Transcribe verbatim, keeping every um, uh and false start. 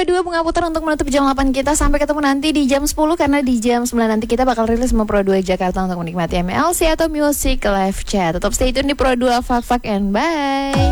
dua Bunga Putar untuk menutup jam delapan kita. Sampai ketemu nanti di jam sepuluh, karena di jam sembilan nanti kita bakal rilis sama Pro dua Jakarta untuk menikmati M L C atau Music Live Chat. Tetap stay tune di Pro dua. Fuck fuck and bye.